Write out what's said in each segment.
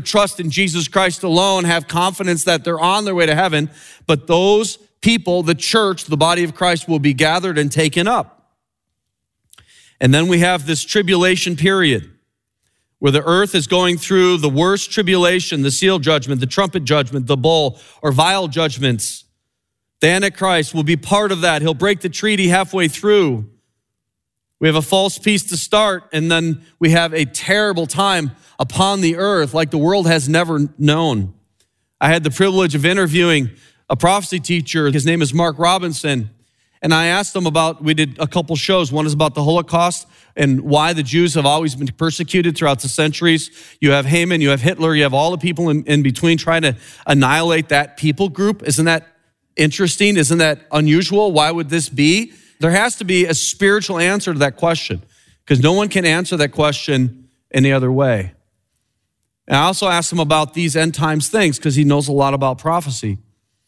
trust in Jesus Christ alone, have confidence that they're on their way to heaven. But those people, the church, the body of Christ, will be gathered and taken up. And then we have this tribulation period where the earth is going through the worst tribulation, the seal judgment, the trumpet judgment, the bowl, or vial judgments. The Antichrist will be part of that. He'll break the treaty halfway through. We have a false peace to start, and then we have a terrible time upon the earth like the world has never known. I had the privilege of interviewing a prophecy teacher. His name is Mark Robinson. And I asked him we did a couple shows. One is about the Holocaust and why the Jews have always been persecuted throughout the centuries. You have Haman, you have Hitler, you have all the people in between trying to annihilate that people group. Isn't that interesting? Isn't that unusual? Why would this be? There has to be a spiritual answer to that question because no one can answer that question any other way. And I also asked him about these end times things because he knows a lot about prophecy.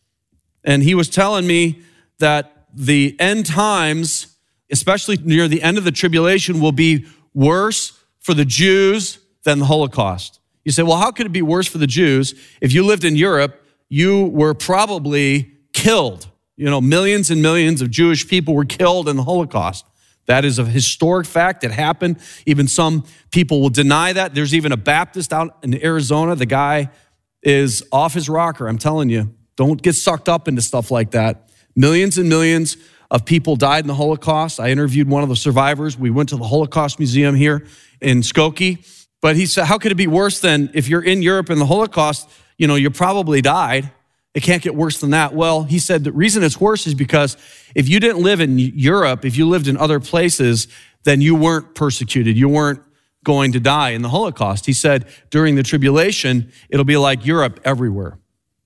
And he was telling me that the end times, especially near the end of the tribulation, will be worse for the Jews than the Holocaust. You say, well, how could it be worse for the Jews? If you lived in Europe, you were probably killed. Millions and millions of Jewish people were killed in the Holocaust. That is a historic fact. It happened. Even some people will deny that. There's even a Baptist out in Arizona. The guy is off his rocker. I'm telling you, don't get sucked up into stuff like that. Millions and millions of people died in the Holocaust. I interviewed one of the survivors. We went to the Holocaust Museum here in Skokie. But he said, how could it be worse than if you're in Europe in the Holocaust, you probably died. It can't get worse than that. Well, he said the reason it's worse is because if you didn't live in Europe, if you lived in other places, then you weren't persecuted. You weren't going to die in the Holocaust. He said during the tribulation, it'll be like Europe everywhere.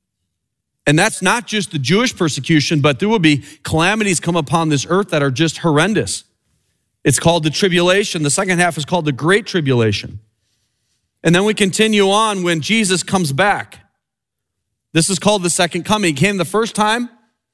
And that's not just the Jewish persecution, but there will be calamities come upon this earth that are just horrendous. It's called the tribulation. The second half is called the Great Tribulation. And then we continue on when Jesus comes back. This is called the second coming. He came the first time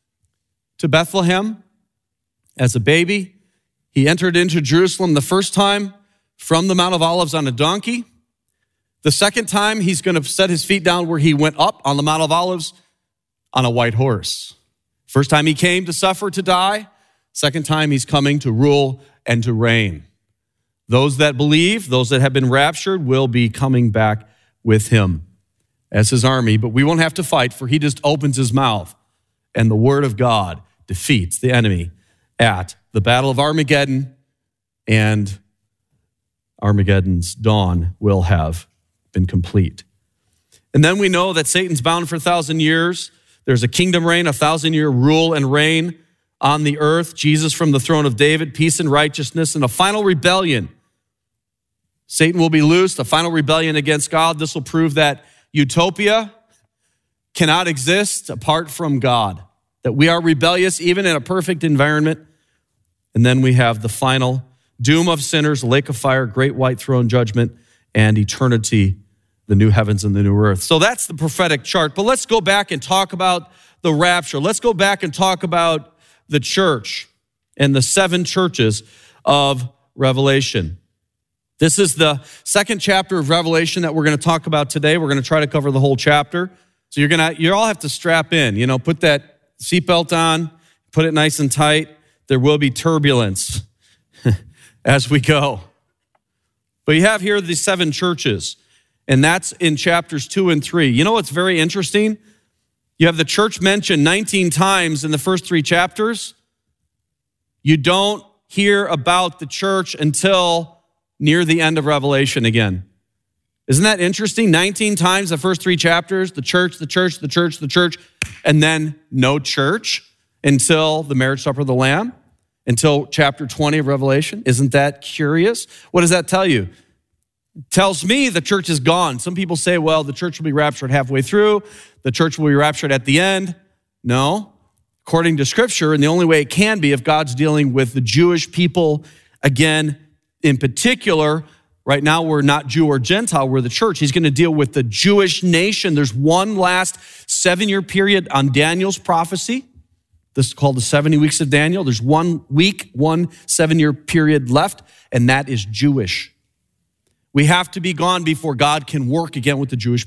to Bethlehem as a baby. He entered into Jerusalem the first time from the Mount of Olives on a donkey. The second time, he's going to set his feet down where he went up on the Mount of Olives on a white horse. First time he came to suffer, to die. Second time he's coming to rule and to reign. Those that believe, those that have been raptured will be coming back with him as his army. But we won't have to fight, for he just opens his mouth and the word of God defeats the enemy at the Battle of Armageddon, and Armageddon's dawn will have been complete. And then we know that Satan's bound for 1,000 years. There's a kingdom reign, 1,000-year rule and reign on the earth. Jesus from the throne of David, peace and righteousness, and a final rebellion. Satan will be loosed, a final rebellion against God. This will prove that utopia cannot exist apart from God, that we are rebellious even in a perfect environment. And then we have the final doom of sinners, lake of fire, great white throne judgment, and eternity, the new heavens and the new earth. So that's the prophetic chart. But let's go back and talk about the rapture. Let's go back and talk about the church and the 7 churches of Revelation. This is the second chapter of Revelation that we're going to talk about today. We're going to try to cover the whole chapter. So you all have to strap in, put that seatbelt on, put it nice and tight. There will be turbulence as we go. But you have here the 7 churches. And that's in chapters 2 and 3. You know what's very interesting? You have the church mentioned 19 times in the first 3 chapters. You don't hear about the church until near the end of Revelation again. Isn't that interesting? 19 times the first 3 chapters, the church, the church, the church, the church, and then no church until the marriage supper of the Lamb, until chapter 20 of Revelation. Isn't that curious? What does that tell you? Tells me the church is gone. Some people say, well, the church will be raptured halfway through. The church will be raptured at the end. No. According to Scripture, and the only way it can be if God's dealing with the Jewish people, again, in particular, right now we're not Jew or Gentile, we're the church. He's going to deal with the Jewish nation. There's one last 7-year period on Daniel's prophecy. This is called the 70 weeks of Daniel. There's 1 week, 1 7-year period left, and that is Jewish. We have to be gone before God can work again with the Jewish